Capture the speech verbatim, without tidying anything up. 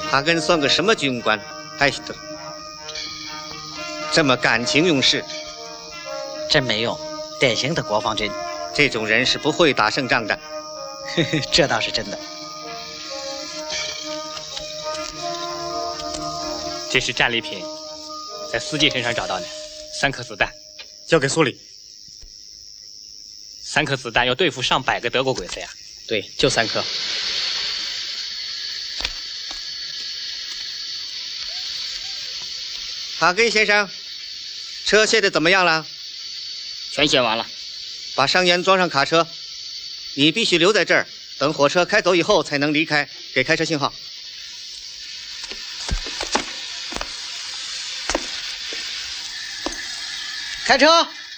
哈根算个什么军官？哎的，这么感情用事， 真没用，典型的国防军。 这种人是不会打胜仗的。 呵呵，这倒是真的。 这是战利品，在司机身上找到的，三颗子弹， 交给苏里。 三颗子弹要对付上百个德国鬼子呀？ 对，就三颗。 哈根先生，车卸的怎么样了？ 全卸完了。 把伤员装上卡车，你必须留在这儿，等火车开走以后才能离开，给开车信号。 开车。